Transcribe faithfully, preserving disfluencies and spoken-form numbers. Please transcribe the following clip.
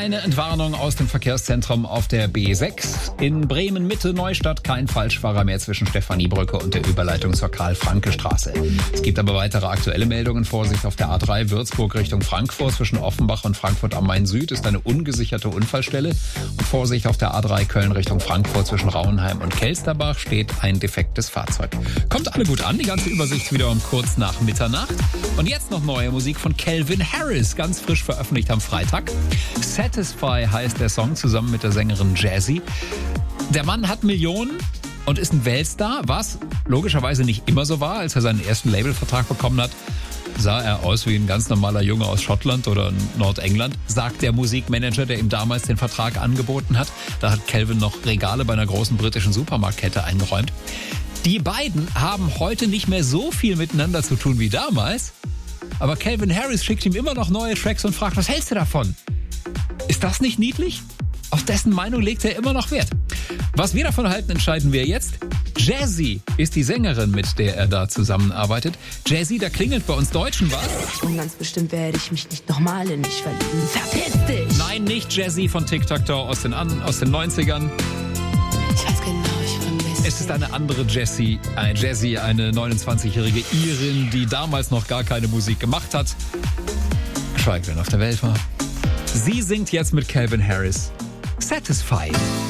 Eine Entwarnung aus dem Verkehrszentrum auf der B sechs. In Bremen Mitte Neustadt kein Falschfahrer mehr zwischen Stephaniebrücke und der Überleitung zur Karl-Franke-Straße. Es gibt aber weitere aktuelle Meldungen. Vorsicht auf der A drei Würzburg Richtung Frankfurt. Zwischen Offenbach und Frankfurt am Main Süd ist eine ungesicherte Unfallstelle. Und Vorsicht auf der A drei Köln Richtung Frankfurt. Zwischen Rauenheim und Kelsterbach steht ein defektes Fahrzeug. Kommt alle gut an. Die ganze Übersicht wieder um kurz nach Mitternacht. Und jetzt noch neue Musik von Calvin Harris. Ganz frisch veröffentlicht am Freitag. Satisfy heißt der Song, zusammen mit der Sängerin Jazzy. Der Mann hat Millionen und ist ein Weltstar, was logischerweise nicht immer so war. Als er seinen ersten Labelvertrag bekommen hat, sah er aus wie ein ganz normaler Junge aus Schottland oder Nordengland, sagt der Musikmanager, der ihm damals den Vertrag angeboten hat. Da hat Calvin noch Regale bei einer großen britischen Supermarktkette eingeräumt. Die beiden haben heute nicht mehr so viel miteinander zu tun wie damals, aber Calvin Harris schickt ihm immer noch neue Tracks und fragt, was hältst du davon? Ist das nicht niedlich? Auf dessen Meinung legt er immer noch Wert. Was wir davon halten, entscheiden wir jetzt. Jazzy ist die Sängerin, mit der er da zusammenarbeitet. Jazzy, da klingelt bei uns Deutschen was. Und ganz bestimmt werde ich mich nicht nochmal in dich verlieben. Verpiss dich! Nein, nicht Jazzy von Tic-Tac-Toe aus den, an, aus den neunzigern. Ich weiß genau, ich vermisse Es ist eine andere Jessie, ein Jazzy, eine neunundzwanzigjährige Irin, die damals noch gar keine Musik gemacht hat. Geschweige denn auf der Welt war. Sie singt jetzt mit Calvin Harris Satisfy.